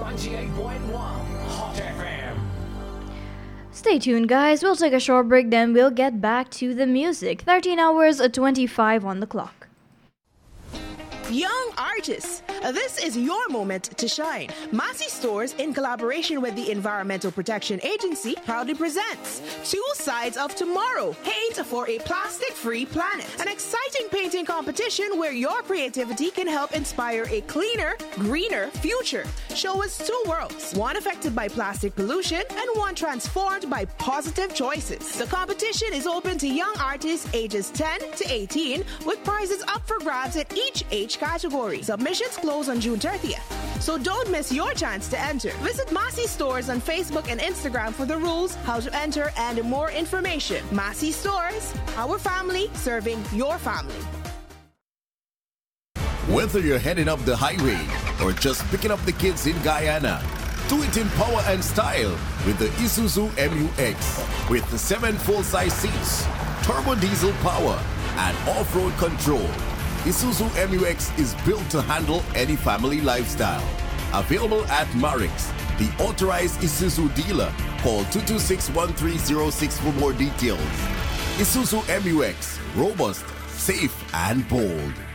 98.1 Hot FM. Stay tuned, guys. We'll take a short break, then we'll get back to the music. 13 hours 25 on the clock. Young artists, this is your moment to shine. Massey Stores, in collaboration with the Environmental Protection Agency, proudly presents Two Sides of Tomorrow, Paint for a Plastic-Free Planet. An exciting painting competition where your creativity can help inspire a cleaner, greener future. Show us two worlds, one affected by plastic pollution and one transformed by positive choices. The competition is open to young artists ages 10 to 18 with prizes up for grabs at each age category. Submissions close on June 30th. So don't miss your chance to enter. Visit Massey Stores on Facebook and Instagram for the rules, how to enter, and more information. Massey Stores, our family serving your family. Whether you're heading up the highway or just picking up the kids in Guyana, do it in power and style with the Isuzu MU-X. With the 7 full-size seats, turbo diesel power, and off-road control, Isuzu MU-X is built to handle any family lifestyle. Available at Marix, the authorized Isuzu dealer. Call 226-1306 for more details. Isuzu MU-X, robust, safe, and bold.